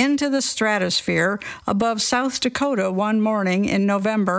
into the stratosphere above South Dakota one morning in November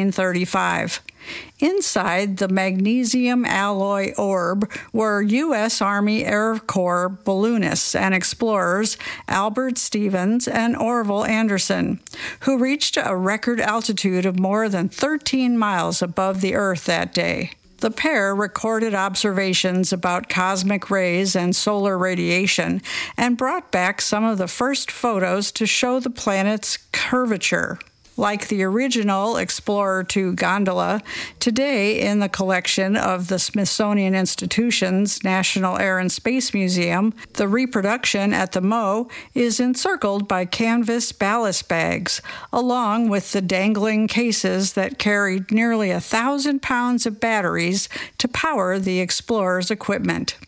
1935. Inside the magnesium alloy orb were U.S. Army Air Corps balloonists and explorers Albert Stevens and Orville Anderson, who reached a record altitude of more than 13 miles above the Earth that day. The pair recorded observations about cosmic rays and solar radiation and brought back some of the first photos to show the planet's curvature. Like the original Explorer 2 gondola, today in the collection of the Smithsonian Institution's National Air and Space Museum, the reproduction at the Moe is encircled by canvas ballast bags, along with the dangling cases that carried nearly 1,000 pounds of batteries to power the Explorer's equipment.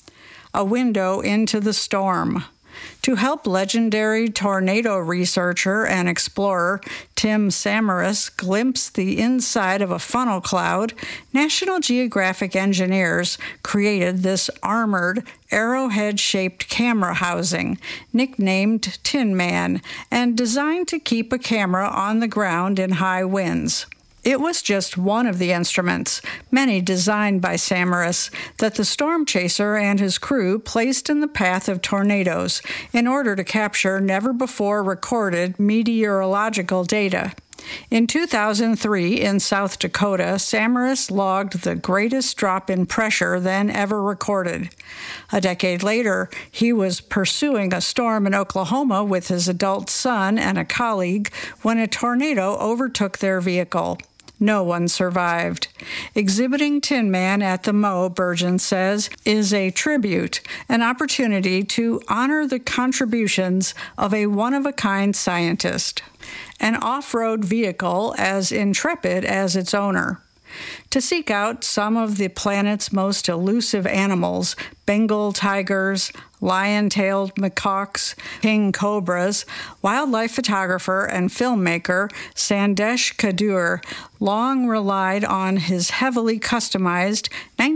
A window into the storm. To help legendary tornado researcher and explorer Tim Samaras glimpse the inside of a funnel cloud, National Geographic engineers created this armored, arrowhead-shaped camera housing, nicknamed Tin Man, and designed to keep a camera on the ground in high winds. It was just one of the instruments, many designed by Samaras, that the storm chaser and his crew placed in the path of tornadoes in order to capture never-before-recorded meteorological data. In 2003, in South Dakota, Samaras logged the greatest drop in pressure then ever recorded. A decade later, he was pursuing a storm in Oklahoma with his adult son and a colleague when a tornado overtook their vehicle. No one survived. Exhibiting Tin Man at the Moe, Burgeon says, is a tribute, an opportunity to honor the contributions of a one-of-a-kind scientist, an off-road vehicle as intrepid as its owner. To seek out some of the planet's most elusive animals, Bengal tigers, lion-tailed macaques, king cobras, wildlife photographer and filmmaker Sandesh Kadur long relied on his heavily customized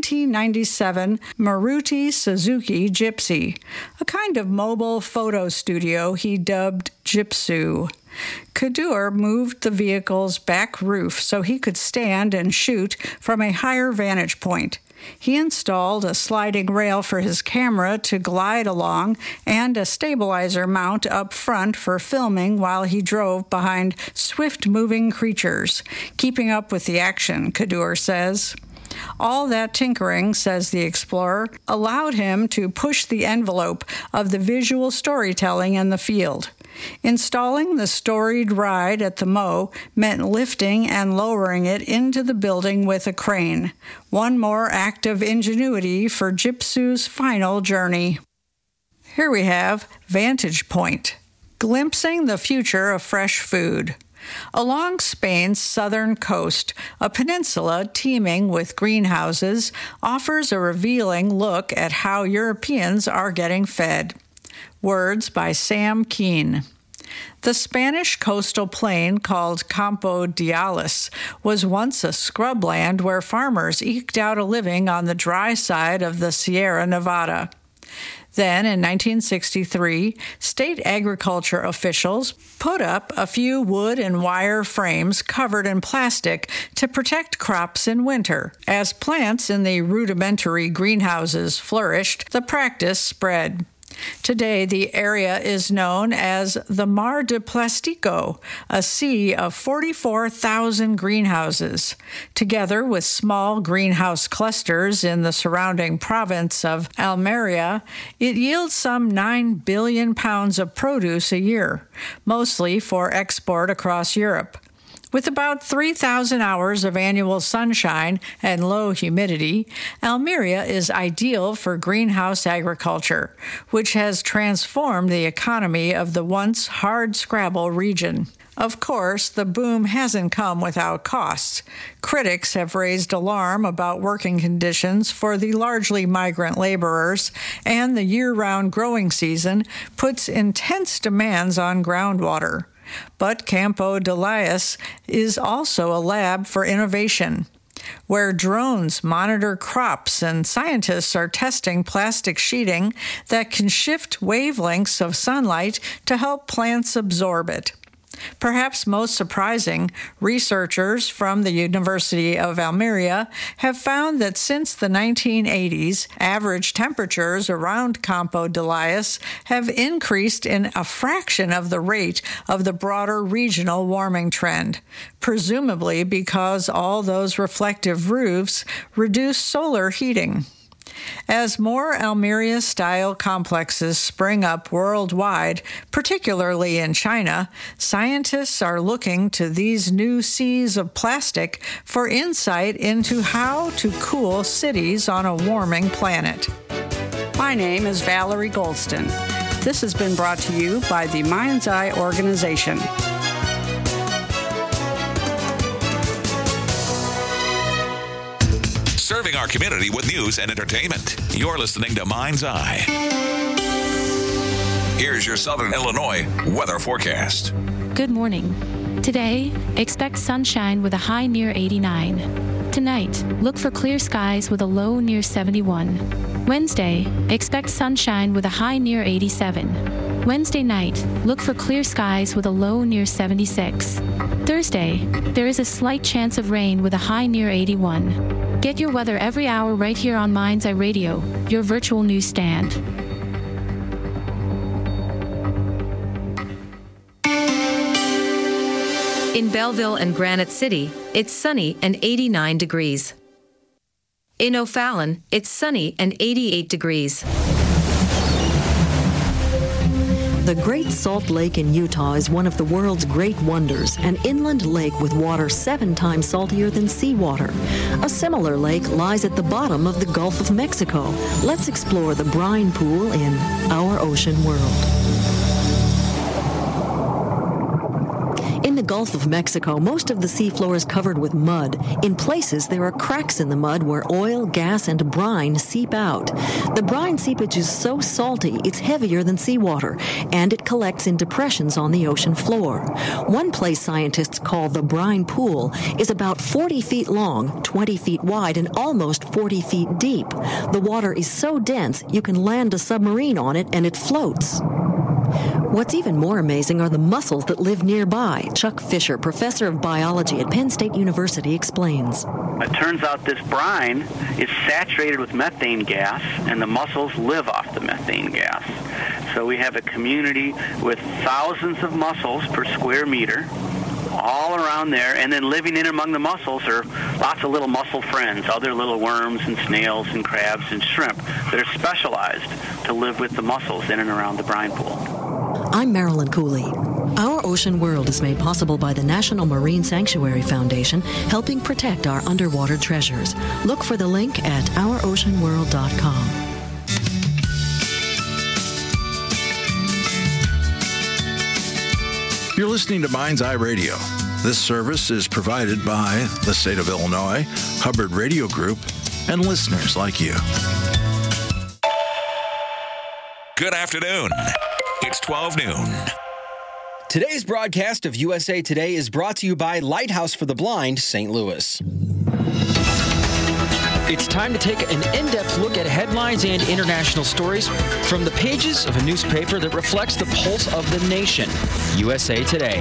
1997 Maruti Suzuki Gypsy, a kind of mobile photo studio he dubbed Gypsoo. Kadur moved the vehicle's back roof so he could stand and shoot from a higher vantage point. He installed a sliding rail for his camera to glide along and a stabilizer mount up front for filming while he drove behind swift-moving creatures, keeping up with the action, Kadur says. All that tinkering, says the explorer, allowed him to push the envelope of the visual storytelling in the field. Installing the storied ride at the Moe meant lifting and lowering it into the building with a crane. One more act of ingenuity for Gypsoo's final journey. Here we have Vantage Point, glimpsing the future of fresh food. Along Spain's southern coast, a peninsula teeming with greenhouses offers a revealing look at how Europeans are getting fed. Words by Sam Keene. The Spanish coastal plain called Campo de Alas was once a scrubland where farmers eked out a living on the dry side of the Sierra Nevada. Then, in 1963, state agriculture officials put up a few wood and wire frames covered in plastic to protect crops in winter. As plants in the rudimentary greenhouses flourished, the practice spread. Today, the area is known as the Mar de Plastico, a sea of 44,000 greenhouses. Together with small greenhouse clusters in the surrounding province of Almeria, it yields some 9 billion pounds of produce a year, mostly for export across Europe. With about 3,000 hours of annual sunshine and low humidity, Almeria is ideal for greenhouse agriculture, which has transformed the economy of the once hard-scrabble region. Of course, the boom hasn't come without costs. Critics have raised alarm about working conditions for the largely migrant laborers, and the year-round growing season puts intense demands on groundwater. But Campo de Alas is also a lab for innovation. where drones monitor crops and scientists are testing plastic sheeting that can shift wavelengths of sunlight to help plants absorb it. Perhaps most surprising, researchers from the University of Almeria have found that since the 1980s, average temperatures around Campo de Elias have increased in a fraction of the rate of the broader regional warming trend, presumably because all those reflective roofs reduce solar heating. As more Almeria-style complexes spring up worldwide, particularly in China, scientists are looking to these new seas of plastic for insight into how to cool cities on a warming planet. My name is Valerie Goldston. This has been brought to you by the Mind's Eye organization. Serving our community with news and entertainment. You're listening to Mind's Eye. Here's your Southern Illinois weather forecast. Good morning. Today, expect sunshine with a high near 89. Tonight, look for clear skies with a low near 71. Wednesday, expect sunshine with a high near 87. Wednesday night, look for clear skies with a low near 76. Thursday, there is a slight chance of rain with a high near 81. Get your weather every hour right here on Mind's Eye Radio, your virtual newsstand. In Belleville and Granite City, it's sunny and 89 degrees. In O'Fallon, it's sunny and 88 degrees. The Great Salt Lake in Utah is one of the world's great wonders, an inland lake with water 7 times saltier than seawater. A similar lake lies at the bottom of the Gulf of Mexico. Let's explore the brine pool in Our Ocean World. In the Gulf of Mexico, most of the seafloor is covered with mud. In places, there are cracks in the mud where oil, gas, and brine seep out. The brine seepage is so salty, it's heavier than seawater, and it collects in depressions on the ocean floor. One place scientists call the brine pool is about 40 feet long, 20 feet wide, and almost 40 feet deep. The water is so dense, you can land a submarine on it and it floats. What's even more amazing are the mussels that live nearby. Chuck Fisher, professor of biology at Penn State University, explains. It turns out this brine is saturated with methane gas, and the mussels live off the methane gas. So we have a community with thousands of mussels per square meter, all around there, and then living in among the mussels are lots of little mussel friends, other little worms and snails and crabs and shrimp that are specialized to live with the mussels in and around the brine pool. I'm Marilyn Cooley. Our Ocean World is made possible by the National Marine Sanctuary Foundation, helping protect our underwater treasures. Look for the link at ouroceanworld.com. You're listening to Mind's Eye Radio. This service is provided by the state of Illinois, Hubbard Radio Group, and listeners like you. Good afternoon. It's 12 noon. Today's broadcast of USA Today is brought to you by Lighthouse for the Blind, St. Louis. It's time to take an in-depth look at headlines and international stories from the pages of a newspaper that reflects the pulse of the nation, USA Today.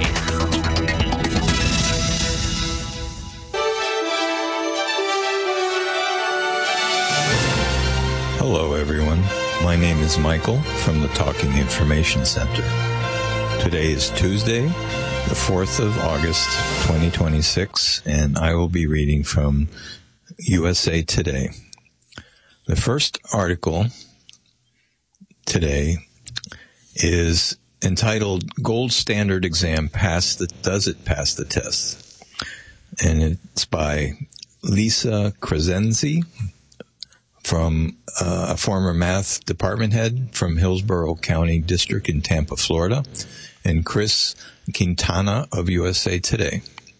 Hello, everyone. My name is Michael from the Talking Information Center. Today is Tuesday, the 4th of August, 2026, and I will be reading from USA Today. The first article today is entitled Gold Standard Exam Does It Pass the Test? And it's by Lisa Crescenzi, from a former math department head from Hillsborough County District in Tampa, Florida, and Chris Quintana of USA Today.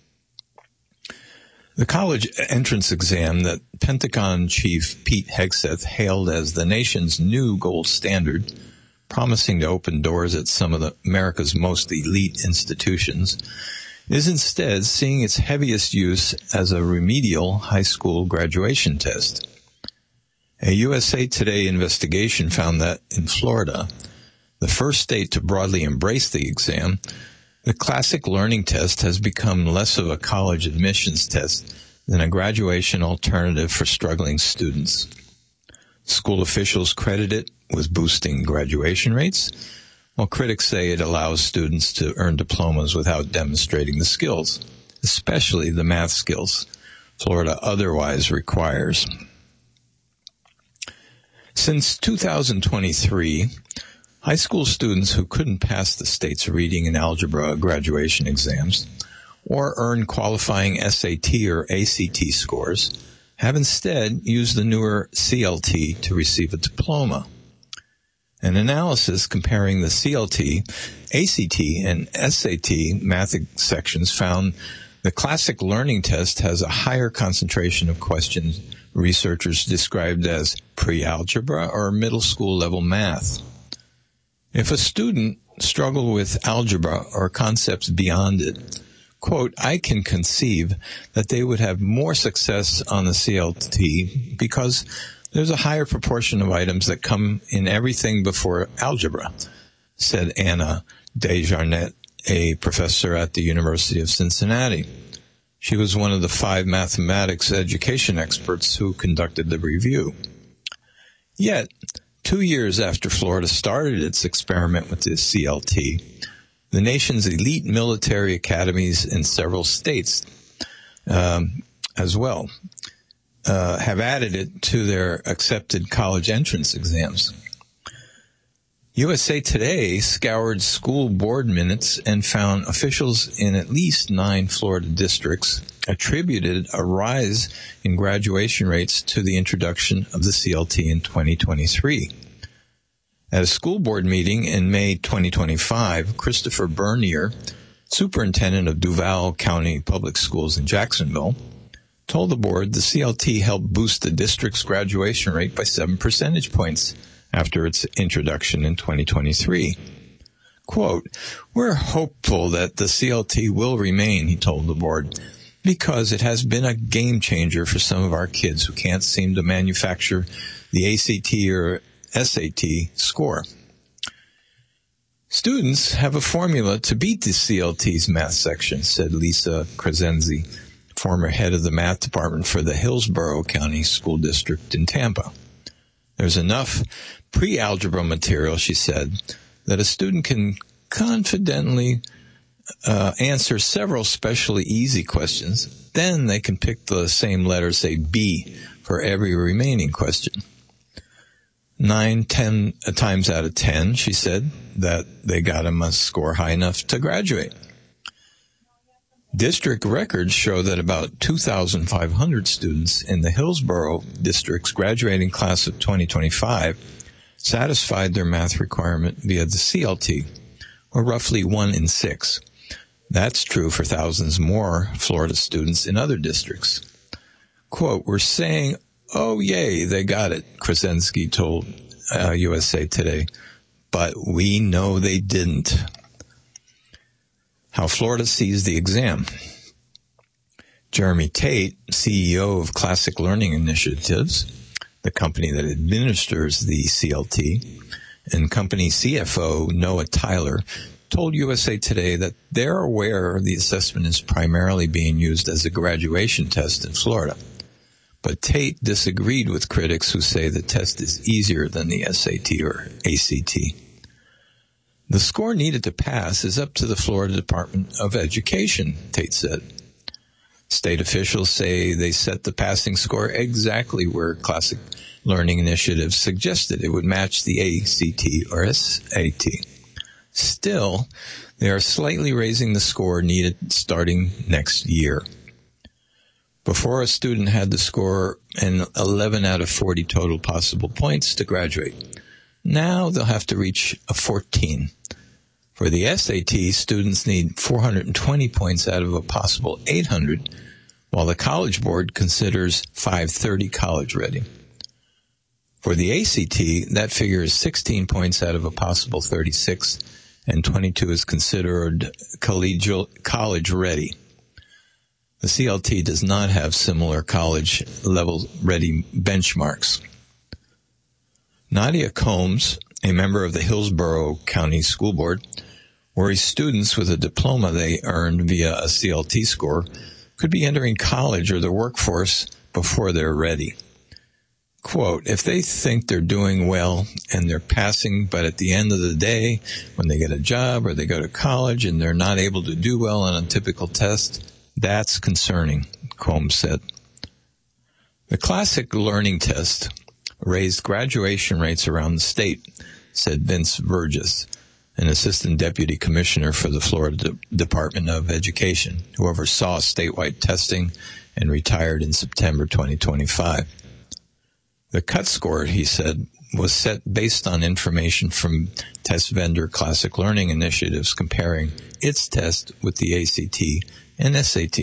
The college entrance exam that Pentagon Chief Pete Hegseth hailed as the nation's new gold standard, promising to open doors at some of America's most elite institutions, is instead seeing its heaviest use as a remedial high school graduation test. A USA Today investigation found that in Florida, the first state to broadly embrace the exam, the classic learning test has become less of a college admissions test than a graduation alternative for struggling students. School officials credit it with boosting graduation rates, while critics say it allows students to earn diplomas without demonstrating the skills, especially the math skills Florida otherwise requires. Since 2023, high school students who couldn't pass the state's reading and algebra graduation exams or earn qualifying SAT or ACT scores have instead used the newer CLT to receive a diploma. An analysis comparing the CLT, ACT, and SAT math sections found the classic learning test has a higher concentration of questions researchers described as pre-algebra or middle school level math. If a student struggled with algebra or concepts beyond it, quote, I can conceive that they would have more success on the CLT because there's a higher proportion of items that come in everything before algebra, said Anna Desjarnette, a professor at the University of Cincinnati. She was one of the 5 mathematics education experts who conducted the review. Yet, 2 years after Florida started its experiment with the CLT, the nation's elite military academies in several states as well have added it to their accepted college entrance exams. USA Today scoured school board minutes and found officials in at least 9 Florida districts attributed a rise in graduation rates to the introduction of the CLT in 2023. At a school board meeting in May 2025, Christopher Bernier, superintendent of Duval County Public Schools in Jacksonville, told the board the CLT helped boost the district's graduation rate by 7 percentage points after its introduction in 2023. Quote, we're hopeful that the CLT will remain, he told the board, because it has been a game changer for some of our kids who can't seem to manufacture the ACT or SAT score. Students have a formula to beat the CLT's math section, said Lisa Crescenzi, former head of the math department for the Hillsborough County School District in Tampa. There's enough pre-algebra material, she said, that a student can confidently answer several specially easy questions. Then they can pick the same letter, say B, for every remaining question. 9-10 times out of 10, she said, that they got him a score high enough to graduate. District records show that about 2,500 students in the Hillsborough District's graduating class of 2025 satisfied their math requirement via the CLT, or roughly 1 in 6. That's true for thousands more Florida students in other districts. Quote, we're saying, oh, yay, they got it, Krasinski told USA Today, but we know they didn't. How Florida sees the exam. Jeremy Tate, CEO of Classic Learning Initiatives, the company that administers the CLT, and company CFO Noah Tyler, told USA Today that they're aware the assessment is primarily being used as a graduation test in Florida. But Tate disagreed with critics who say the test is easier than the SAT or ACT. The score needed to pass is up to the Florida Department of Education, Tate said. State officials say they set the passing score exactly where Classic Learning Initiative suggested it would match the ACT or SAT. Still, they are slightly raising the score needed starting next year. Before, a student had to score an 11 out of 40 total possible points to graduate. Now they'll have to reach a 14. For the SAT, students need 420 points out of a possible 800, while the College Board considers 530 college ready. For the ACT, that figure is 16 points out of a possible 36, and 22 is considered college ready. The CLT does not have similar college-level ready benchmarks. Nadia Combs, a member of the Hillsborough County School Board, worries students with a diploma they earned via a CLT score could be entering college or the workforce before they're ready. Quote, if they think they're doing well and they're passing, but at the end of the day, when they get a job or they go to college and they're not able to do well on a typical test, that's concerning, Combs said. The classic learning test raised graduation rates around the state, said Vince Burgess, an assistant deputy commissioner for the Florida Department of Education, who oversaw statewide testing and retired in September 2025. The cut score, he said, was set based on information from test vendor Classic Learning Initiatives comparing its test with the ACT and SAT.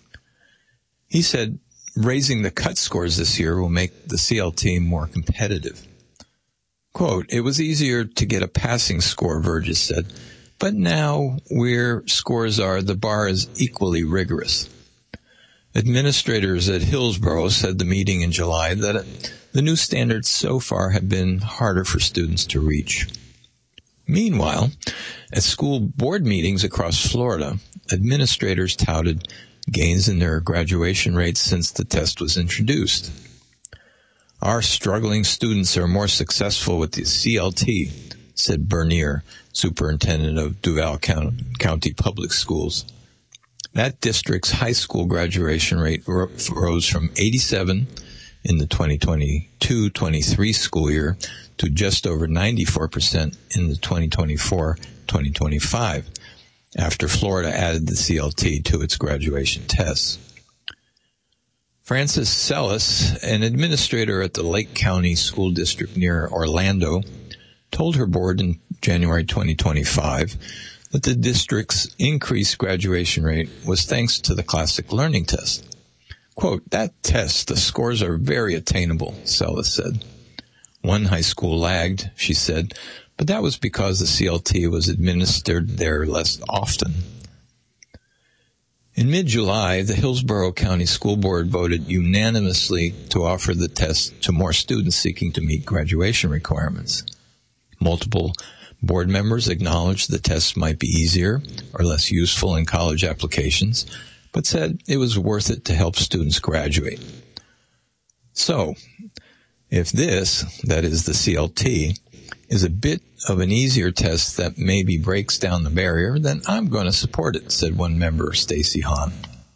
He said raising the cut scores this year will make the CLT more competitive. Quote, it was easier to get a passing score, Burgess said, but now where scores are, the bar is equally rigorous. Administrators at Hillsborough said the meeting in July that the new standards so far have been harder for students to reach. Meanwhile, at school board meetings across Florida, administrators touted gains in their graduation rates since the test was introduced. Our struggling students are more successful with the CLT, said Bernier, superintendent of Duval County Public Schools. That district's high school graduation rate rose from 87 in the 2022-23 school year to just over 94% in the 2024-2025, after Florida added the CLT to its graduation tests. Frances Sellis, an administrator at the Lake County School District near Orlando, told her board in January 2025 that the district's increased graduation rate was thanks to the Classic Learning Test. Quote, that test, the scores are very attainable, Sellis said. One high school lagged, she said, but that was because the CLT was administered there less often. In mid-July, the Hillsborough County School Board voted unanimously to offer the test to more students seeking to meet graduation requirements. Multiple board members acknowledged the test might be easier or less useful in college applications, but said it was worth it to help students graduate. So, if this, that is the CLT, is a bit of an easier test that maybe breaks down the barrier, then I'm going to support it, said one member, Stacy Hahn.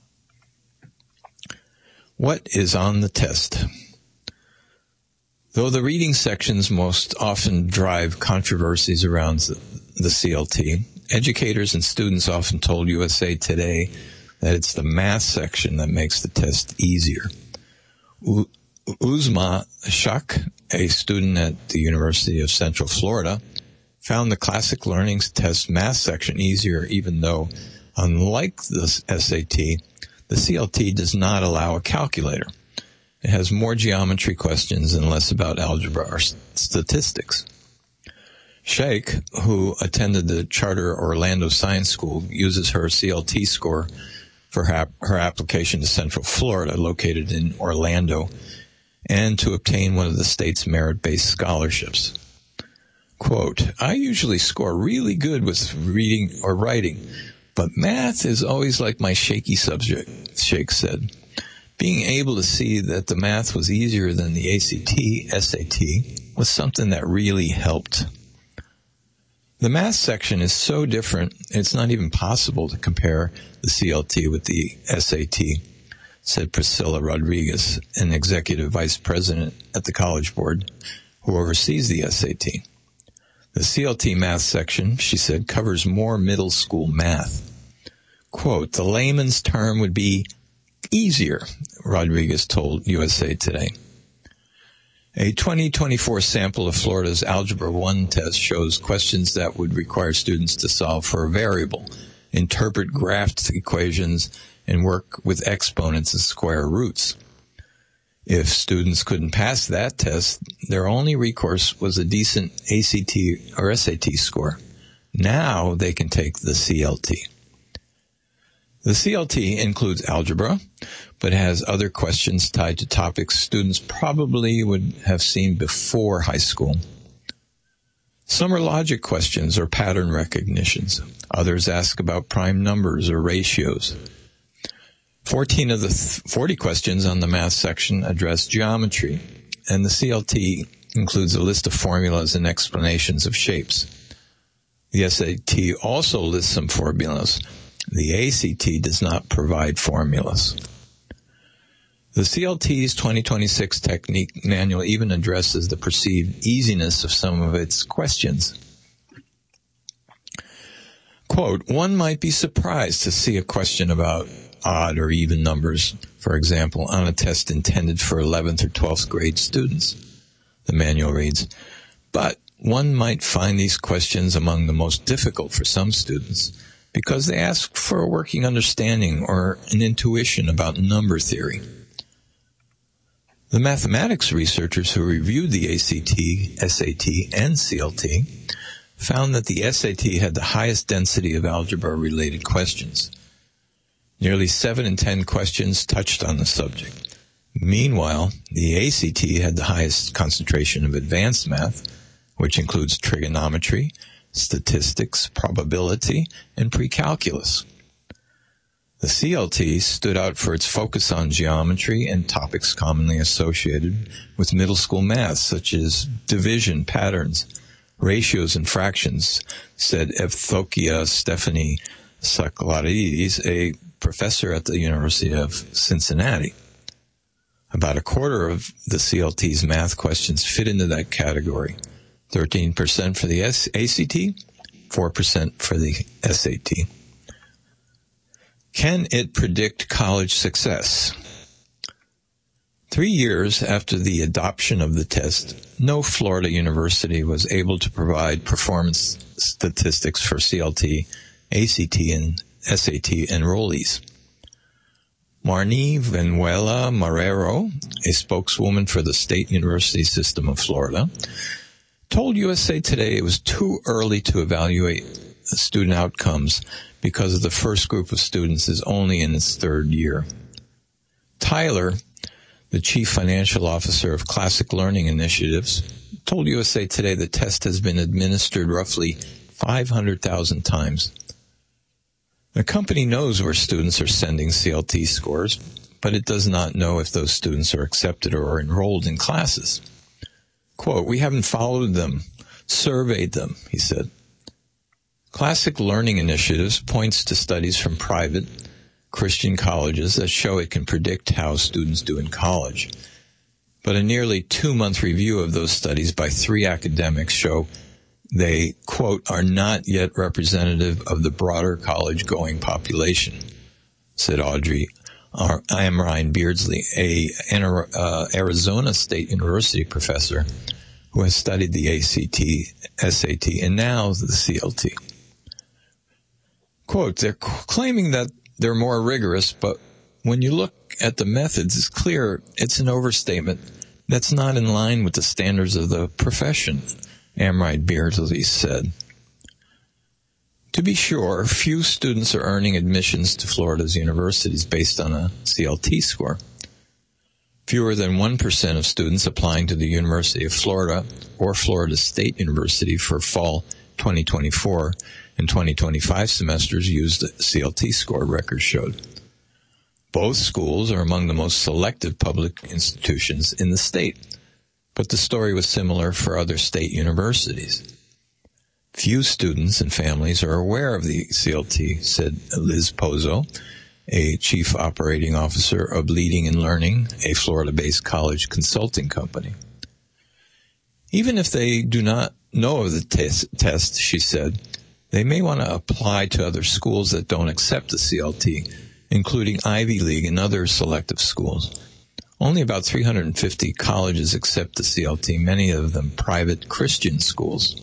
What is on the test? Though the reading sections most often drive controversies around the CLT, educators and students often told USA Today that it's the math section that makes the test easier. Uzma Shak, a student at the University of Central Florida, found the Classic Learning Test math section easier, even though, unlike the SAT, the CLT does not allow a calculator. It has more geometry questions and less about algebra or statistics. Sheikh, who attended the Charter Orlando Science School, uses her CLT score for her application to Central Florida, located in Orlando, and to obtain one of the state's merit-based scholarships. Quote, I usually score really good with reading or writing, but math is always like my shaky subject, Sheikh said. Being able to see that the math was easier than the ACT, SAT was something that really helped. The math section is so different, it's not even possible to compare the CLT with the SAT, said Priscilla Rodriguez, an executive vice president at the College Board who oversees the SAT. The CLT math section, she said, covers more middle school math. Quote, the layman's term would be easier, Rodriguez told USA Today. A 2024 sample of Florida's Algebra 1 test shows questions that would require students to solve for a variable, interpret graphed equations, and work with exponents and square roots. If students couldn't pass that test, their only recourse was a decent ACT or SAT score. Now they can take the CLT. The CLT includes algebra, but has other questions tied to topics students probably would have seen before high school. Some are logic questions or pattern recognitions. Others ask about prime numbers or ratios. 14 of the 40 questions on the math section address geometry, and the CLT includes a list of formulas and explanations of shapes. The SAT also lists some formulas. The ACT does not provide formulas. The CLT's 2026 technique manual even addresses the perceived easiness of some of its questions. Quote, one might be surprised to see a question about odd or even numbers, for example, on a test intended for 11th or 12th grade students. The manual reads, but one might find these questions among the most difficult for some students because they ask for a working understanding or an intuition about number theory. The mathematics researchers who reviewed the ACT, SAT, and CLT found that the SAT had the highest density of algebra-related questions. Nearly 7 in 10 questions touched on the subject. Meanwhile, the ACT had the highest concentration of advanced math, which includes trigonometry, statistics, probability, and pre-calculus. The CLT stood out for its focus on geometry and topics commonly associated with middle school math, such as division, patterns, ratios, and fractions, said Evthokia Stephanie Saklaridis, a professor at the University of Cincinnati. About a quarter of the CLT's math questions fit into that category. 13% for the ACT, 4% for the SAT. Can it predict college success? 3 years after the adoption of the test, no Florida university was able to provide performance statistics for CLT, ACT, and SAT enrollees. Marnie Venuela Marrero, a spokeswoman for the State University System of Florida, told USA Today it was too early to evaluate student outcomes because the first group of students is only in its third year. Tyler, the chief financial officer of Classic Learning Initiatives, told USA Today the test has been administered roughly 500,000 times. The company knows where students are sending CLT scores, but it does not know if those students are accepted or enrolled in classes. Quote, we haven't followed them, surveyed them, he said. Classic Learning Initiatives points to studies from private Christian colleges that show it can predict how students do in college. But a nearly 2-month review of those studies by 3 academics show they, quote, are not yet representative of the broader college-going population, said Audrey Amrine Beardsley, an Arizona State University professor who has studied the ACT, SAT, and now the CLT. Quote, they're claiming that they're more rigorous, but when you look at the methods, it's clear it's an overstatement that's not in line with the standards of the profession, Amrine Beardsley said. To be sure, few students are earning admissions to Florida's universities based on a CLT score. Fewer than 1% of students applying to the University of Florida or Florida State University for fall 2024 and 2025 semesters used the CLT score, records showed. Both schools are among the most selective public institutions in the state, but the story was similar for other state universities. Few students and families are aware of the CLT, said Liz Pozo, a chief operating officer of Leading and Learning, a Florida-based college consulting company. Even if they do not know of the test, she said, they may want to apply to other schools that don't accept the CLT, including Ivy League and other selective schools. Only about 350 colleges accept the CLT, many of them private Christian schools.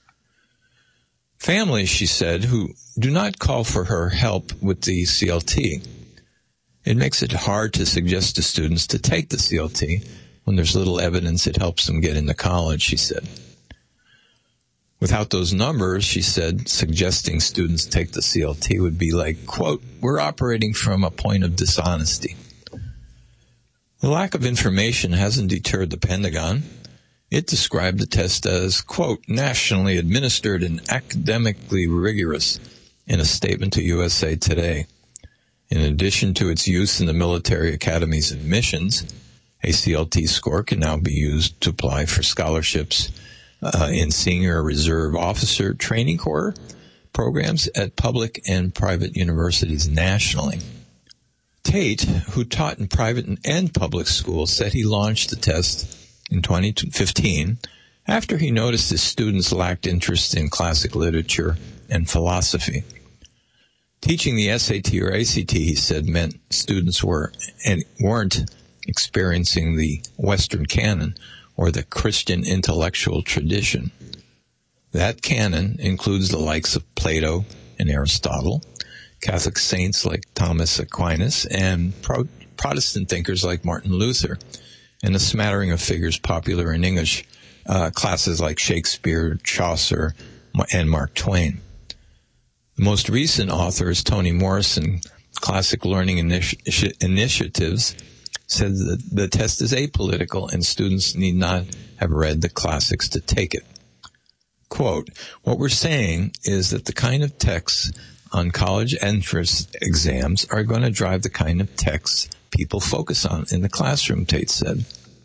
Families, she said, who do not call for her help with the CLT. It makes it hard to suggest to students to take the CLT when there's little evidence it helps them get into college, she said. Without those numbers, she said, suggesting students take the CLT would be like, quote, we're operating from a point of dishonesty. The lack of information hasn't deterred the Pentagon. It described the test as, quote, nationally administered and academically rigorous in a statement to USA Today. In addition to its use in the military academies and missions, a CLT score can now be used to apply for scholarships in senior reserve officer training corps programs at public and private universities nationally. Tate, who taught in private and public schools, said he launched the test in 2015 after he noticed his students lacked interest in classic literature and philosophy. Teaching the SAT or ACT, he said, meant students weren't experiencing the Western canon or the Christian intellectual tradition. That canon includes the likes of Plato and Aristotle, Catholic saints like Thomas Aquinas, and Protestant thinkers like Martin Luther, and a smattering of figures popular in English classes like Shakespeare, Chaucer, and Mark Twain. The most recent author is Toni Morrison. Classic Learning Initiatives said that the test is apolitical and students need not have read the classics to take it. Quote, what we're saying is that the kind of texts on college entrance exams are going to drive the kind of texts people focus on in the classroom, Tate said.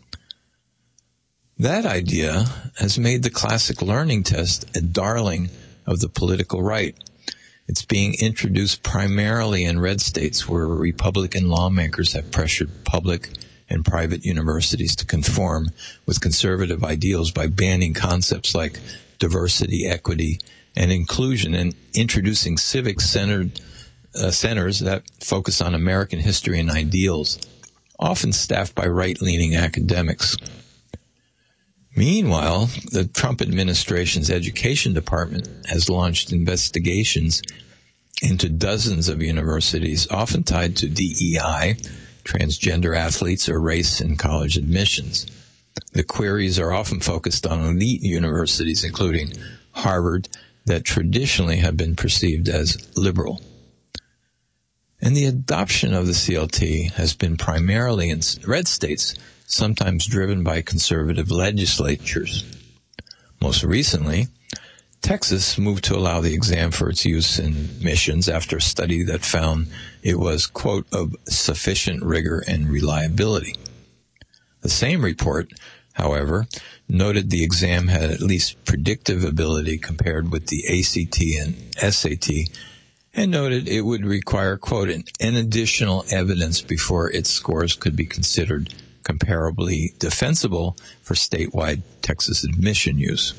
That idea has made the classic learning test a darling of the political right. It's being introduced primarily in red states where Republican lawmakers have pressured public and private universities to conform with conservative ideals by banning concepts like diversity, equity, and inclusion, and introducing civic-centered centers that focus on American history and ideals, often staffed by right-leaning academics. Meanwhile, the Trump administration's education department has launched investigations into dozens of universities, often tied to DEI, transgender athletes, or race in college admissions. The queries are often focused on elite universities, including Harvard, that traditionally have been perceived as liberal. And the adoption of the CLT has been primarily in red states, sometimes driven by conservative legislatures. Most recently, Texas moved to allow the exam for its use in missions after a study that found it was, quote, of sufficient rigor and reliability. The same report, however, noted the exam had at least predictive ability compared with the ACT and SAT, and noted it would require, quote, an additional evidence before its scores could be considered comparably defensible for statewide Texas admission use.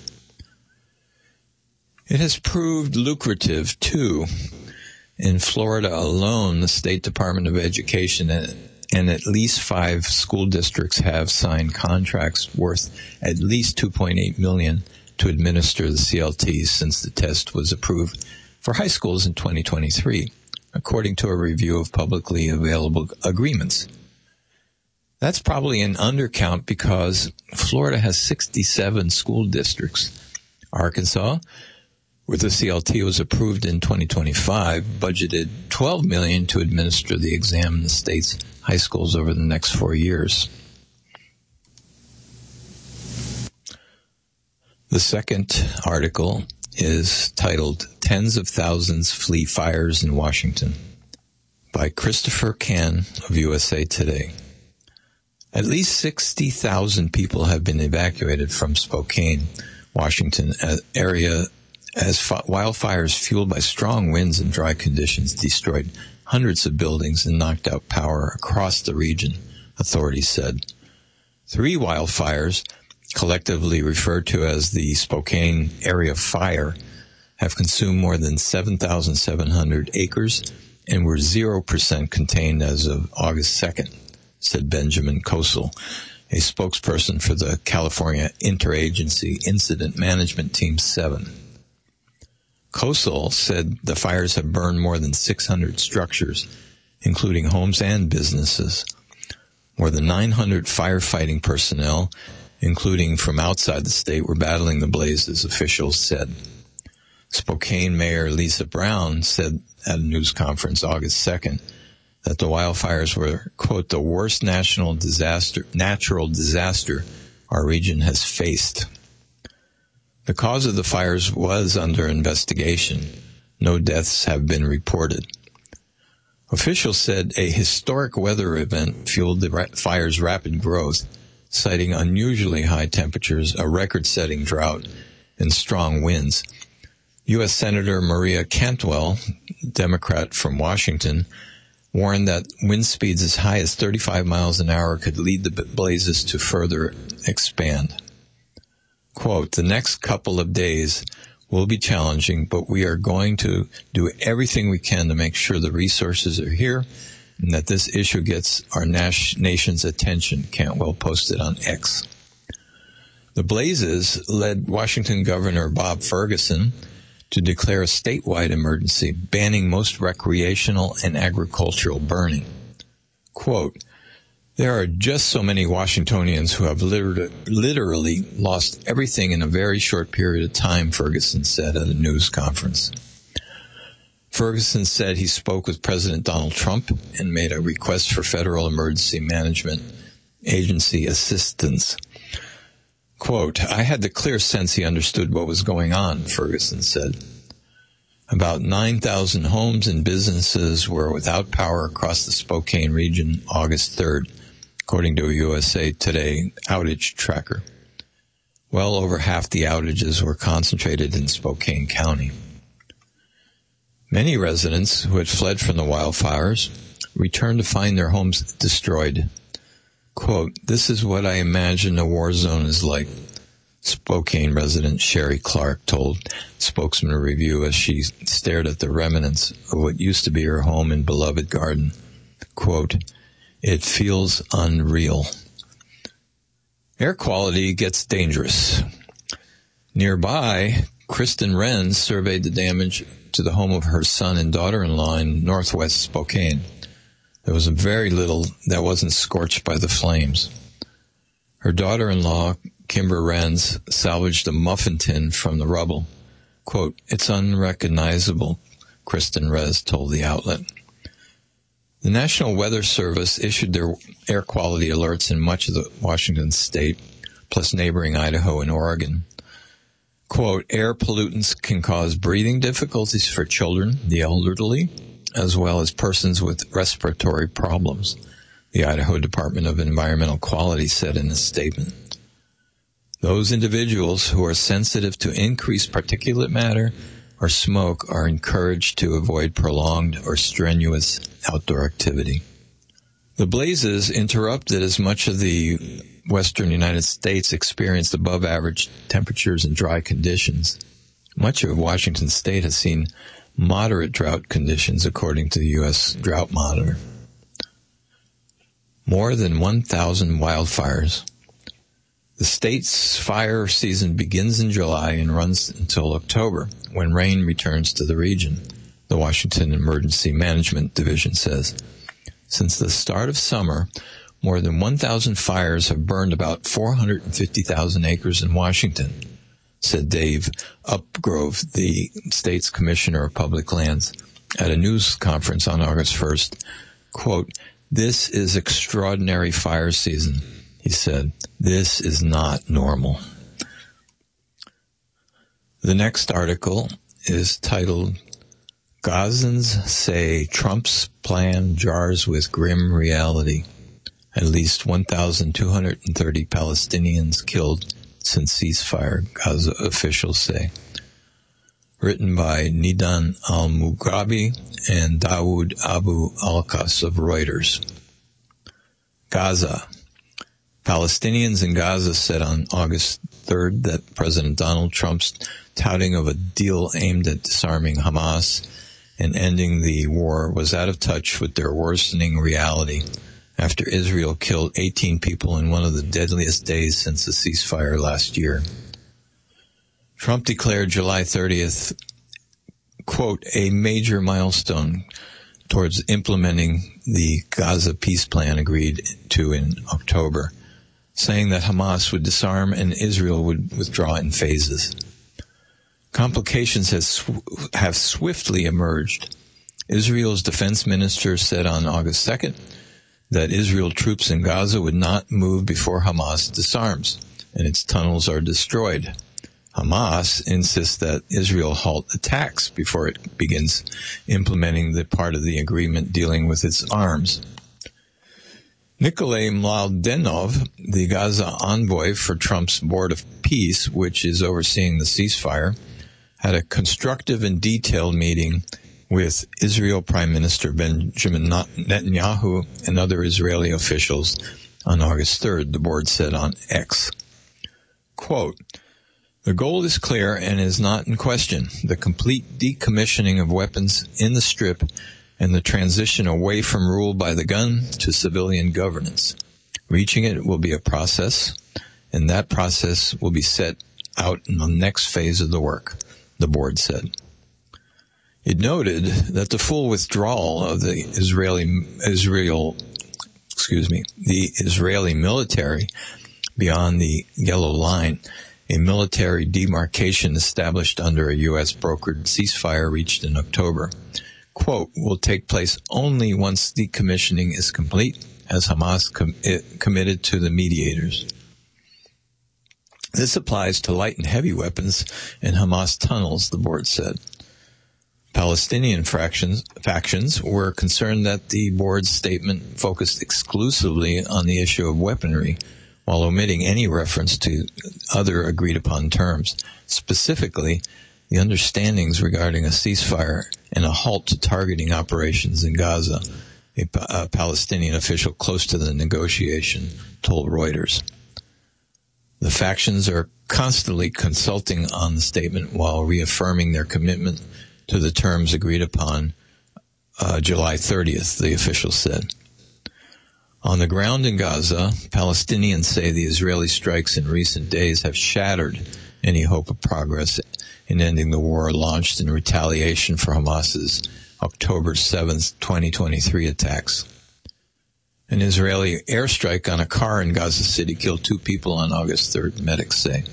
It has proved lucrative, too. In Florida alone, the State Department of Education and at least 5 school districts have signed contracts worth at least $2.8 million to administer the CLT since the test was approved for high schools in 2023, according to a review of publicly available agreements. That's probably an undercount because Florida has 67 school districts. Arkansas, where the CLT was approved in 2025, budgeted $12 million to administer the exam in the state's high schools over the next 4 years. The second article is titled Tens of Thousands Flee Fires in Washington by Christopher Cann of USA Today. At least 60,000 people have been evacuated from Spokane, Washington area as wildfires fueled by strong winds and dry conditions destroyed hundreds of buildings and knocked out power across the region, authorities said. 3 wildfires, collectively referred to as the Spokane Area Fire, have consumed more than 7,700 acres and were 0% contained as of August 2nd, said Benjamin Kosel, a spokesperson for the California Interagency Incident Management Team 7. Kosel said the fires have burned more than 600 structures, including homes and businesses. More than 900 firefighting personnel, including from outside the state, were battling the blazes, officials said. Spokane Mayor Lisa Brown said at a news conference August 2nd that the wildfires were, quote, the worst natural disaster our region has faced. The cause of the fires was under investigation. No deaths have been reported. Officials said a historic weather event fueled the fire's rapid growth, citing unusually high temperatures, a record-setting drought, and strong winds. U.S. Senator Maria Cantwell, Democrat from Washington, warned that wind speeds as high as 35 miles an hour could lead the blazes to further expand. Quote, the next couple of days will be challenging, but we are going to do everything we can to make sure the resources are here and that this issue gets our nation's attention, Cantwell posted on X. The blazes led Washington Governor Bob Ferguson to declare a statewide emergency, banning most recreational and agricultural burning. Quote, there are just so many Washingtonians who have literally lost everything in a very short period of time, Ferguson said at a news conference. Ferguson said he spoke with President Donald Trump and made a request for Federal Emergency Management Agency assistance. Quote, I had the clear sense he understood what was going on, Ferguson said. About 9,000 homes and businesses were without power across the Spokane region August 3rd, according to a USA Today outage tracker. Well over half the outages were concentrated in Spokane County. Many residents who had fled from the wildfires returned to find their homes destroyed. Quote, this is what I imagine a war zone is like, Spokane resident Sherry Clark told Spokesman Review as she stared at the remnants of what used to be her home and beloved garden. Quote, it feels unreal. Air quality gets dangerous. Nearby, Kristen Renz surveyed the damage to the home of her son and daughter-in-law in northwest Spokane. There was very little that wasn't scorched by the flames. Her daughter-in-law, Kimber Renz, salvaged a muffin tin from the rubble. Quote, it's unrecognizable, Kristen Renz told the outlet. The National Weather Service issued their air quality alerts in much of the Washington state, plus neighboring Idaho and Oregon. Quote, air pollutants can cause breathing difficulties for children, the elderly, as well as persons with respiratory problems, the Idaho Department of Environmental Quality said in a statement. Those individuals who are sensitive to increased particulate matter or smoke are encouraged to avoid prolonged or strenuous outdoor activity. The blazes interrupted as much of the western United States experienced above-average temperatures and dry conditions. Much of Washington state has seen moderate drought conditions, according to the U.S. Drought Monitor. More than 1,000 wildfires. The state's fire season begins in July and runs until October, when rain returns to the region, the Washington Emergency Management Division says. Since the start of summer, more than 1,000 fires have burned about 450,000 acres in Washington, said Dave Upgrove, the state's commissioner of public lands, at a news conference on August 1st. Quote, this is extraordinary fire season, he said. This is not normal. The next article is titled, Gazans Say Trump's Plan Jars with Grim Reality. At least 1,230 Palestinians killed since ceasefire, Gaza officials say. Written by Nidan al-Mughrabi and Dawood Abu Alqas of Reuters. Gaza. Palestinians in Gaza said on August 3rd that President Donald Trump's touting of a deal aimed at disarming Hamas and ending the war was out of touch with their worsening reality after Israel killed 18 people in one of the deadliest days since the ceasefire last year. Trump declared July 30th, quote, a major milestone towards implementing the Gaza peace plan agreed to in October. saying that Hamas would disarm and Israel would withdraw in phases. Complications have swiftly emerged. Israel's defense minister said on August 2nd that Israel troops in Gaza would not move before Hamas disarms and its tunnels are destroyed. Hamas insists that Israel halt attacks before it begins implementing the part of the agreement dealing with its arms. Nikolay Mladenov, the Gaza envoy for Trump's Board of Peace, which is overseeing the ceasefire, had a constructive and detailed meeting with Israel Prime Minister Benjamin Netanyahu and other Israeli officials on August 3rd, the board said on X. Quote, "The goal is clear and is not in question. The complete decommissioning of weapons in the Strip and the transition away from rule by the gun to civilian governance. Reaching it will be a process, and that process will be set out in the next phase of the work," the board said. It noted that the full withdrawal of the Israeli military beyond the Yellow Line, a military demarcation established under a U.S. brokered ceasefire reached in October, quote, "will take place only once decommissioning is complete, as Hamas committed to the mediators. This applies to light and heavy weapons and Hamas tunnels," the board said. Palestinian factions were concerned that the board's statement focused exclusively on the issue of weaponry, while omitting any reference to other agreed-upon terms, specifically the understandings regarding a ceasefire and a halt to targeting operations in Gaza, a Palestinian official close to the negotiation told Reuters. The factions are constantly consulting on the statement while reaffirming their commitment to the terms agreed upon July 30th, the official said. On the ground in Gaza, Palestinians say the Israeli strikes in recent days have shattered any hope of progress in ending the war launched in retaliation for Hamas's October 7th, 2023 attacks. An Israeli airstrike on a car in Gaza City killed 2 people on August 3rd, medics say.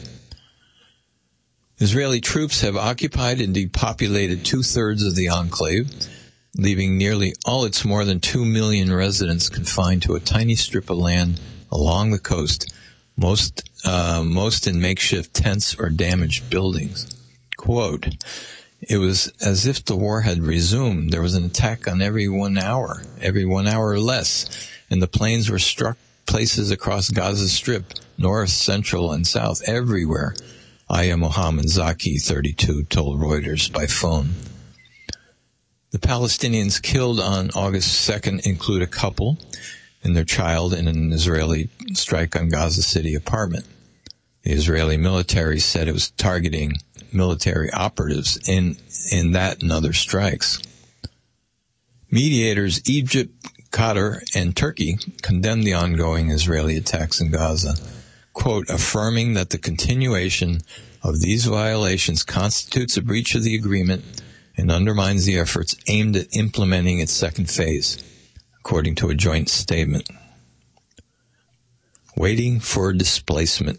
Israeli troops have occupied and depopulated 2/3 of the enclave, leaving nearly all its more than 2 million residents confined to a tiny strip of land along the coast, most in makeshift tents or damaged buildings. Quote, "It was as if the war had resumed. There was an attack on every 1 hour or less, and the planes were struck places across Gaza Strip, north, central, and south, everywhere," Aya Mohammed Zaki, 32, told Reuters by phone. The Palestinians killed on August 2nd include a couple and their child in an Israeli strike on Gaza City apartment. The Israeli military said it was targeting military operatives in that and other strikes. Mediators Egypt, Qatar, and Turkey condemned the ongoing Israeli attacks in Gaza, quote, affirming that the continuation of these violations constitutes a breach of the agreement and undermines the efforts aimed at implementing its second phase, according to a joint statement. Waiting for displacement.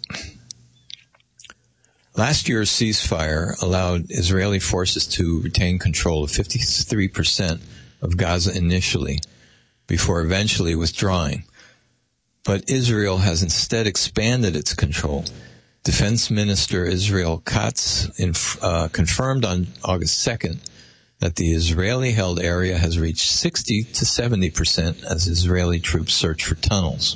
Last year's ceasefire allowed Israeli forces to retain control of 53% of Gaza initially, before eventually withdrawing. But Israel has instead expanded its control. Defense Minister Israel Katz confirmed on August 2nd that the Israeli-held area has reached 60 to 70% as Israeli troops search for tunnels.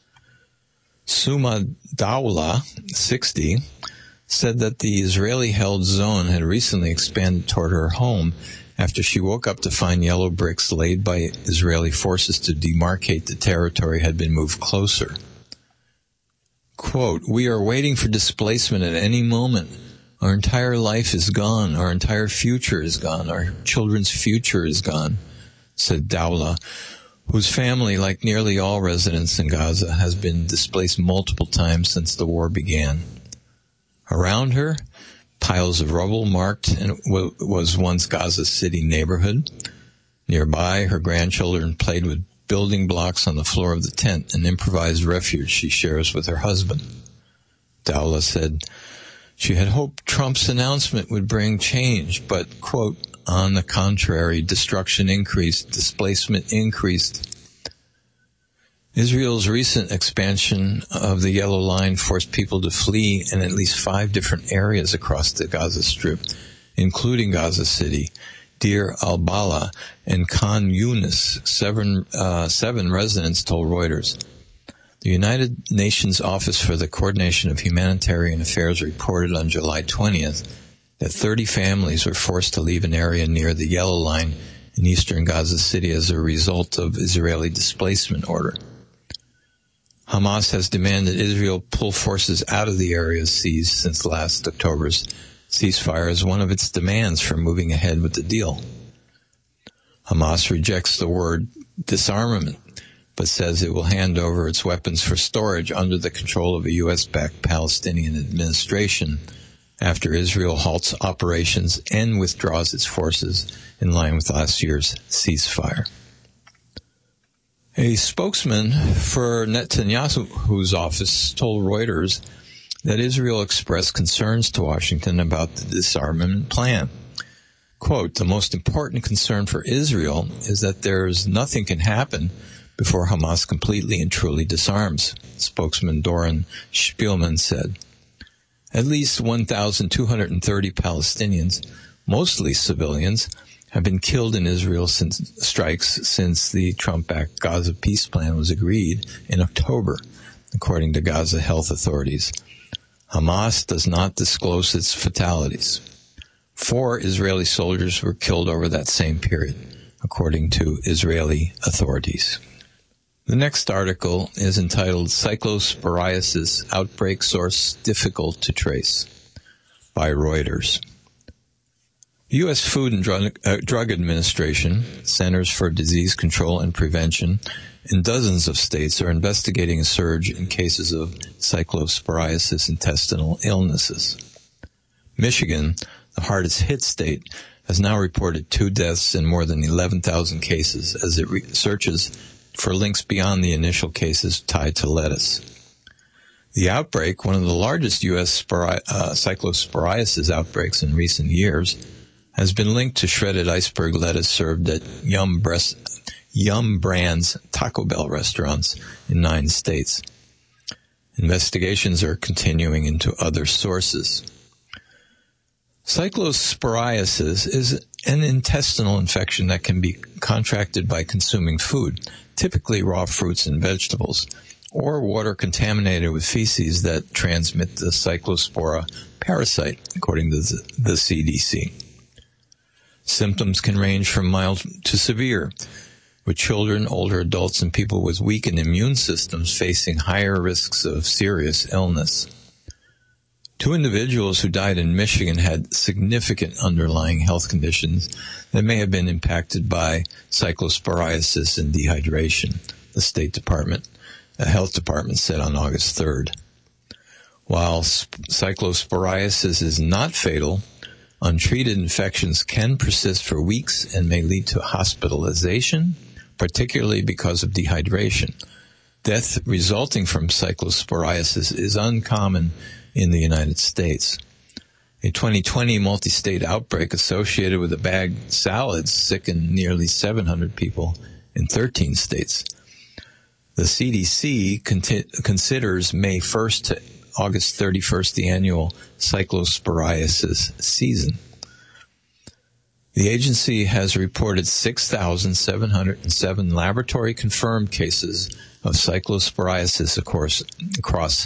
Suma Dawla, 60, said that the Israeli-held zone had recently expanded toward her home after she woke up to find yellow bricks laid by Israeli forces to demarcate the territory had been moved closer. Quote, "We are waiting for displacement at any moment. Our entire life is gone. Our entire future is gone. Our children's future is gone," said Dawla, whose family, like nearly all residents in Gaza, has been displaced multiple times since the war began. Around her, piles of rubble marked what was once Gaza City neighborhood. Nearby, her grandchildren played with building blocks on the floor of the tent, an improvised refuge she shares with her husband. Dowla said she had hoped Trump's announcement would bring change, but, quote, on the contrary, destruction increased, displacement increased. Israel's recent expansion of the Yellow Line forced people to flee in at least 5 different areas across the Gaza Strip, including Gaza City, Deir al-Balah, and Khan Yunis. 7 residents told Reuters. The United Nations Office for the Coordination of Humanitarian Affairs reported on July 20th that 30 families were forced to leave an area near the Yellow Line in eastern Gaza City as a result of Israeli displacement order. Hamas has demanded Israel pull forces out of the areas seized since last October's ceasefire as one of its demands for moving ahead with the deal. Hamas rejects the word disarmament, but says it will hand over its weapons for storage under the control of a U.S.-backed Palestinian administration after Israel halts operations and withdraws its forces in line with last year's ceasefire. A spokesman for Netanyahu's office told Reuters that Israel expressed concerns to Washington about the disarmament plan. Quote, the most important concern for Israel is that nothing can happen before Hamas completely and truly disarms, spokesman Doron Spielman said. At least 1,230 Palestinians, mostly civilians, have been killed in Israel strikes since the Trump-backed Gaza peace plan was agreed in October, according to Gaza health authorities. Hamas does not disclose its fatalities. 4 Israeli soldiers were killed over that same period, according to Israeli authorities. The next article is entitled Cyclosporiasis Outbreak Source Difficult to Trace by Reuters. The U.S. Food and Drug Administration, Centers for Disease Control and Prevention, in dozens of states are investigating a surge in cases of cyclosporiasis intestinal illnesses. Michigan, the hardest hit state, has now reported 2 deaths and more than 11,000 cases as it searches for links beyond the initial cases tied to lettuce. The outbreak, one of the largest U.S. cyclosporiasis outbreaks in recent years, has been linked to shredded iceberg lettuce served at Yum Brands Taco Bell restaurants in 9 states. Investigations are continuing into other sources. Cyclosporiasis is an intestinal infection that can be contracted by consuming food, typically raw fruits and vegetables, or water contaminated with feces that transmit the cyclospora parasite, according to the CDC. Symptoms can range from mild to severe, with children, older adults, and people with weakened immune systems facing higher risks of serious illness. 2 individuals who died in Michigan had significant underlying health conditions that may have been impacted by cyclosporiasis and dehydration, the Health Department said on August 3rd. While cyclosporiasis is not fatal, untreated infections can persist for weeks and may lead to hospitalization, particularly because of dehydration. Death resulting from cyclosporiasis is uncommon in the United States. A 2020 multi-state outbreak associated with a bagged salad sickened nearly 700 people in 13 states. The CDC considers May 1st to August 31st the annual cyclosporiasis season. The agency has reported 6,707 laboratory-confirmed cases of cyclosporiasis across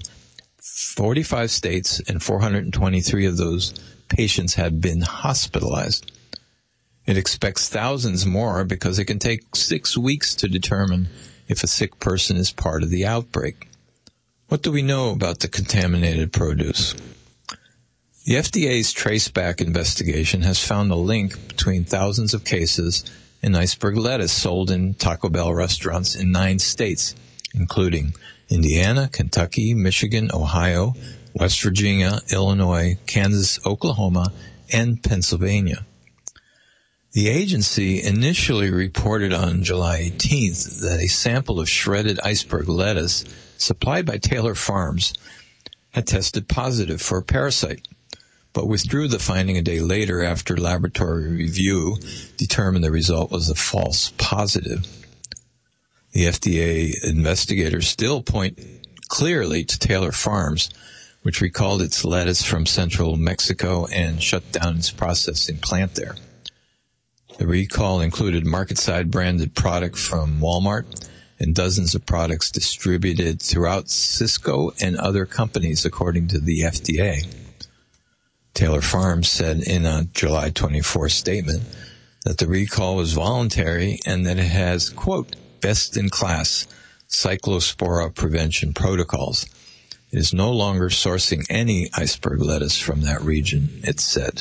45 states, and 423 of those patients have been hospitalized. It expects thousands more because it can take 6 weeks to determine if a sick person is part of the outbreak. What do we know about the contaminated produce? The FDA's traceback investigation has found a link between thousands of cases in iceberg lettuce sold in Taco Bell restaurants in 9 states, including Indiana, Kentucky, Michigan, Ohio, West Virginia, Illinois, Kansas, Oklahoma, and Pennsylvania. The agency initially reported on July 18th that a sample of shredded iceberg lettuce supplied by Taylor Farms had tested positive for a parasite, but withdrew the finding a day later after laboratory review determined the result was a false positive. The FDA investigators still point clearly to Taylor Farms, which recalled its lettuce from central Mexico and shut down its processing plant there. The recall included market-side branded product from Walmart and dozens of products distributed throughout Sysco and other companies, according to the FDA. Taylor Farms said in a July 24 statement that the recall was voluntary and that it has, quote, best-in-class cyclospora prevention protocols. It is no longer sourcing any iceberg lettuce from that region, it said.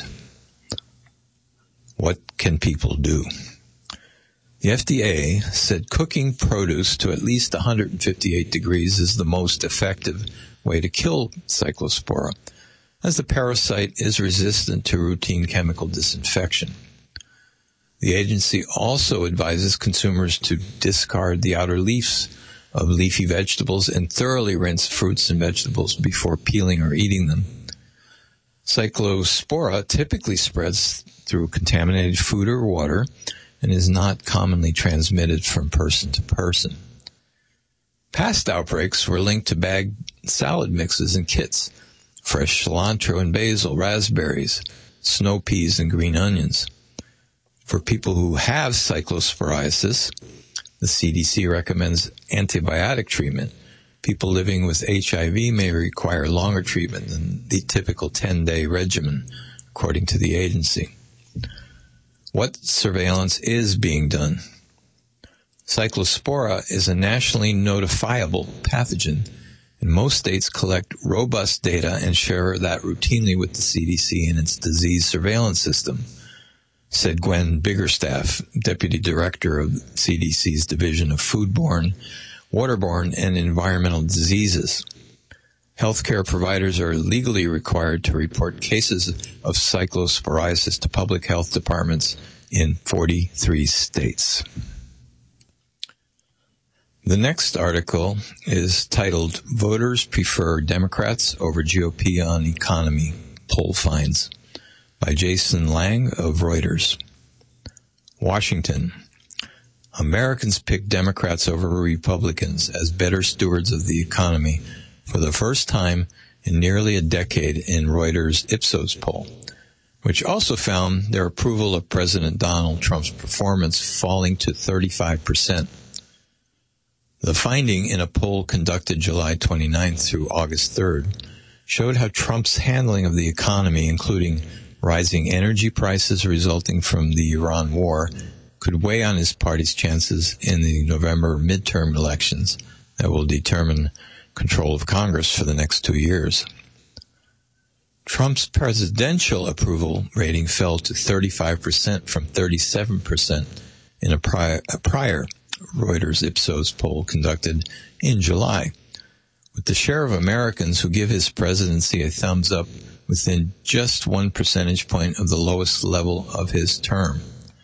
What can people do? The FDA said cooking produce to at least 158 degrees is the most effective way to kill cyclospora, as the parasite is resistant to routine chemical disinfection. The agency also advises consumers to discard the outer leaves of leafy vegetables and thoroughly rinse fruits and vegetables before peeling or eating them. Cyclospora typically spreads through contaminated food or water and is not commonly transmitted from person to person. Past outbreaks were linked to bagged salad mixes and kits, fresh cilantro and basil, raspberries, snow peas, and green onions. For people who have cyclosporiasis, the CDC recommends antibiotic treatment. People living with HIV may require longer treatment than the typical 10-day regimen, according to the agency. What surveillance is being done? Cyclospora is a nationally notifiable pathogen, and most states collect robust data and share that routinely with the CDC and its disease surveillance system, said Gwen Biggerstaff, Deputy Director of CDC's Division of Foodborne, Waterborne, and Environmental Diseases. Healthcare providers are legally required to report cases of cyclosporiasis to public health departments in 43 states. The next article is titled, Voters Prefer Democrats Over GOP on Economy, Poll Finds, by Jason Lang of Reuters. Washington. Americans pick Democrats over Republicans as better stewards of the economy for the first time in nearly a decade in Reuters' Ipsos poll, which also found their approval of President Donald Trump's performance falling to 35%. The finding in a poll conducted July 29th through August 3rd showed how Trump's handling of the economy, including rising energy prices resulting from the Iran war, could weigh on his party's chances in the November midterm elections that will determine control of Congress for the next 2 years. Trump's presidential approval rating fell to 35% from 37% in a prior Reuters Ipsos poll conducted in July, with the share of Americans who give his presidency a thumbs up within just 1 percentage point of the lowest level of his term.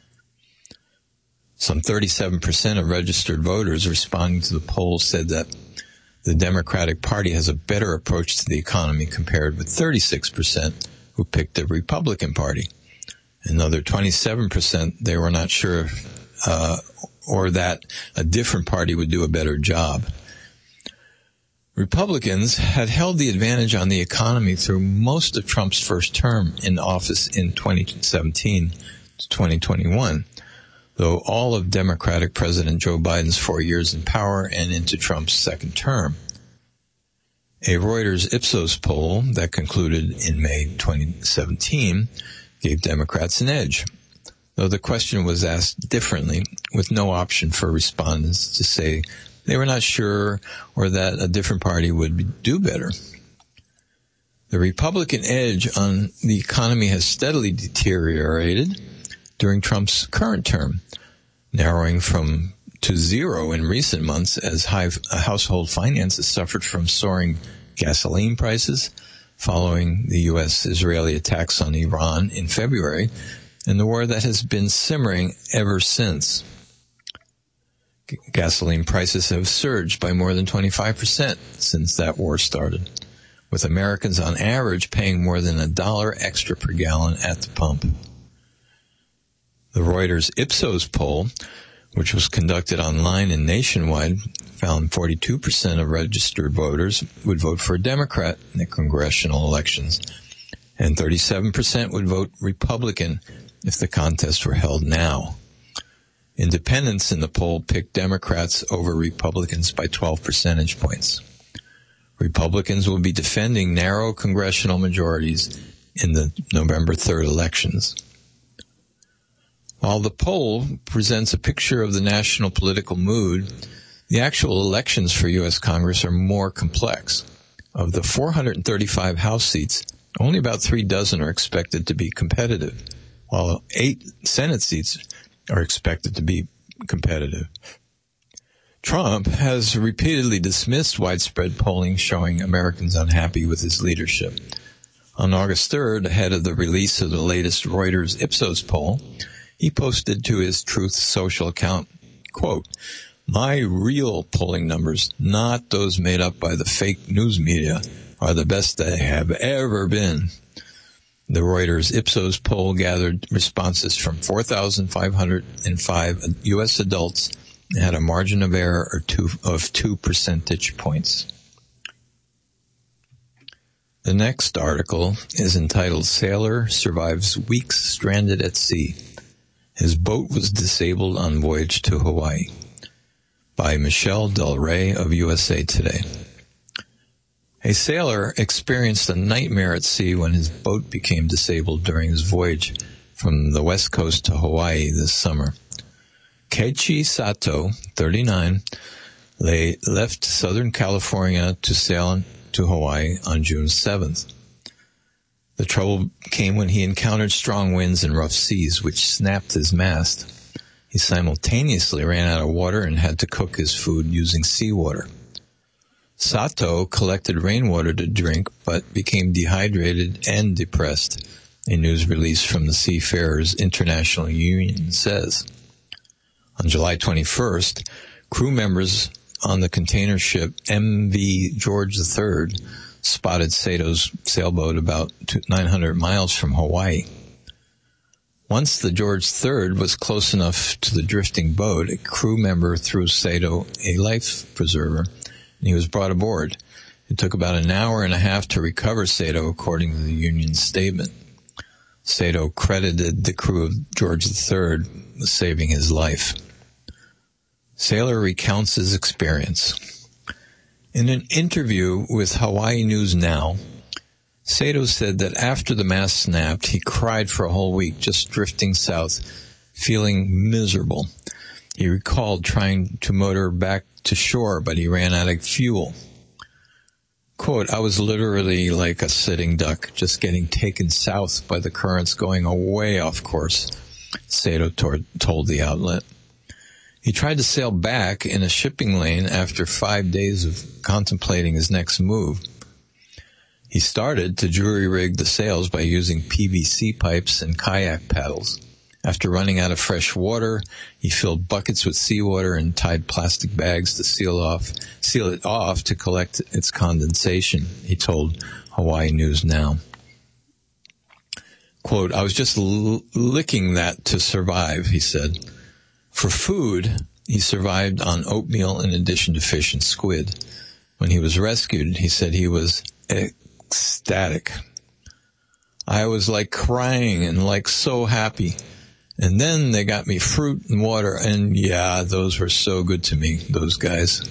Some 37% of registered voters responding to the poll said that the Democratic Party has a better approach to the economy compared with 36% who picked the Republican Party. Another 27% they were not sure or that a different party would do a better job. Republicans had held the advantage on the economy through most of Trump's first term in office in 2017 to 2021, though all of Democratic President Joe Biden's 4 years in power and into Trump's second term. A Reuters Ipsos poll that concluded in May 2017 gave Democrats an edge, though the question was asked differently, with no option for respondents to say they were not sure or that a different party would do better. The Republican edge on the economy has steadily deteriorated during Trump's current term, narrowing to zero in recent months as household finances suffered from soaring gasoline prices following the U.S.-Israeli attacks on Iran in February and the war that has been simmering ever since. Gasoline prices have surged by more than 25% since that war started, with Americans on average paying more than $1 extra per gallon at the pump. The Reuters Ipsos poll, which was conducted online and nationwide, found 42% of registered voters would vote for a Democrat in the congressional elections, and 37% would vote Republican if the contest were held now. Independents in the poll picked Democrats over Republicans by 12 percentage points. Republicans will be defending narrow congressional majorities in the November 3rd elections. While the poll presents a picture of the national political mood, the actual elections for U.S. Congress are more complex. Of the 435 House seats, only about 3 dozen are expected to be competitive, while 8 Senate seats are expected to be competitive. Trump has repeatedly dismissed widespread polling showing Americans unhappy with his leadership. On August 3rd, ahead of the release of the latest Reuters Ipsos poll, he posted to his Truth Social account, quote, "My real polling numbers, not those made up by the fake news media, are the best they have ever been." The Reuters Ipsos poll gathered responses from 4,505 U.S. adults and had a margin of error of 2 percentage points. The next article is entitled "Sailor Survives Weeks Stranded at Sea. His boat was disabled on voyage to Hawaii," by Michelle Del Rey of USA Today. A sailor experienced a nightmare at sea when his boat became disabled during his voyage from the west coast to Hawaii this summer. Keiichi Sato, 39, left Southern California to sail to Hawaii on June 7th. The trouble came when he encountered strong winds and rough seas, which snapped his mast. He simultaneously ran out of water and had to cook his food using seawater. Sato collected rainwater to drink, but became dehydrated and depressed, a news release from the Seafarers International Union says. On July 21st, crew members on the container ship MV George III spotted Sato's sailboat about 900 miles from Hawaii. Once the George III was close enough to the drifting boat, a crew member threw Sato a life preserver, and he was brought aboard. It took about an hour and a half to recover Sato, according to the union's statement. Sato credited the crew of George III with saving his life. Sailor recounts his experience. In an interview with Hawaii News Now, Sato said that after the mast snapped, he cried for a whole week, just drifting south, feeling miserable. He recalled trying to motor back to shore, but he ran out of fuel. Quote, "I was literally like a sitting duck, just getting taken south by the currents going away off course," Sato told the outlet. He tried to sail back in a shipping lane after 5 days of contemplating his next move. He started to jury-rig the sails by using PVC pipes and kayak paddles. After running out of fresh water, he filled buckets with seawater and tied plastic bags to seal it off to collect its condensation, he told Hawaii News Now. Quote, "I was just licking that to survive," he said. For food, he survived on oatmeal in addition to fish and squid. When he was rescued, he said he was ecstatic. "I was like crying and like so happy. And then they got me fruit and water, and yeah, those were so good to me, those guys."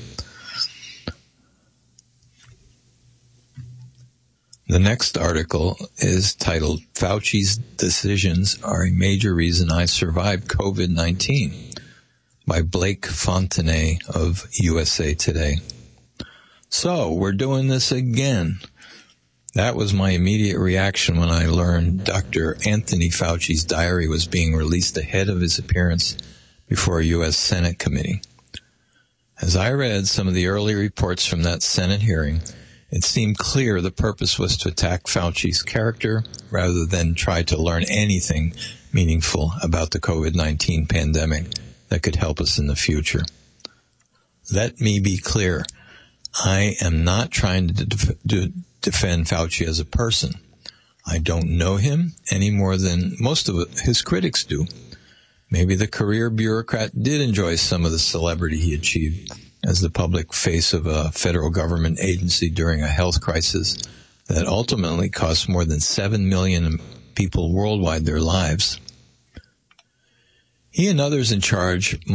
The next article is titled, "Fauci's Decisions Are a Major Reason I Survived COVID-19, by Blake Fontenay of USA Today. So, we're doing this again. That was my immediate reaction when I learned Dr. Anthony Fauci's diary was being released ahead of his appearance before a U.S. Senate committee. As I read some of the early reports from that Senate hearing, it seemed clear the purpose was to attack Fauci's character rather than try to learn anything meaningful about the COVID-19 pandemic that could help us in the future. Let me be clear. I am not trying to defend Fauci as a person. I don't know him any more than most of his critics do. Maybe the career bureaucrat did enjoy some of the celebrity he achieved as the public face of a federal government agency during a health crisis that ultimately cost more than 7 million people worldwide their lives. He and others in charge